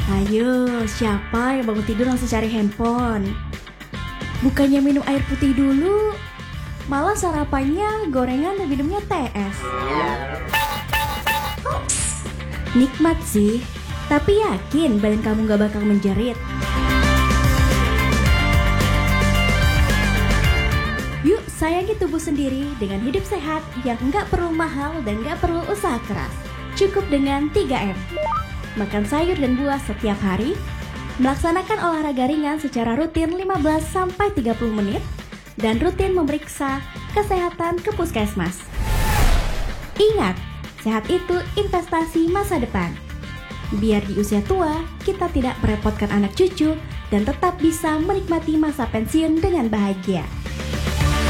Ayo, siapa yang bangun tidur langsung cari handphone? Bukannya minum air putih dulu, malah sarapannya gorengan dan minumnya TS. Nikmat sih, tapi yakin badan kamu gak bakal menjerit? Yuk sayangi tubuh sendiri dengan hidup sehat yang gak perlu mahal dan gak perlu usaha keras. Cukup dengan 3M. Makan sayur dan buah setiap hari, melaksanakan olahraga ringan secara rutin 15-30 menit, dan rutin memeriksa kesehatan ke puskesmas. Ingat, sehat itu investasi masa depan. Biar di usia tua, kita tidak merepotkan anak cucu dan tetap bisa menikmati masa pensiun dengan bahagia.